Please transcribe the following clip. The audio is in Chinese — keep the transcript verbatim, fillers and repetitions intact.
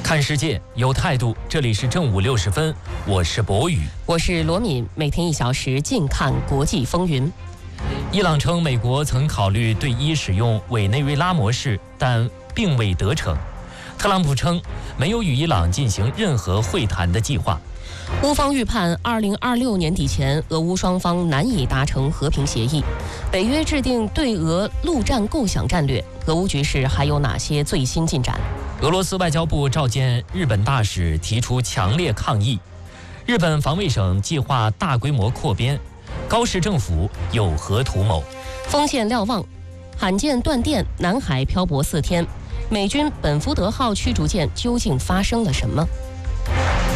看世界有态度，这里是正午六十分，我是博宇， 我是罗敏，每天一小时近看国际风云。 伊朗称美国曾考虑对伊使用委内瑞拉模式，但并未得逞。特朗普称没有与伊朗进行任何会谈的计划。 乌方预判二零二六年底前，俄乌双方难以达成和平协议。北约制定对俄陆战构想战略，俄乌局势还有哪些最新进展？ 俄罗斯外交部召见日本大使，提出强烈抗议。日本防卫省计划大规模扩编，高市政府有何图谋？ 锋线瞭望，罕见断电，南海漂泊四天，美军本福德号驱逐舰究竟发生了什么？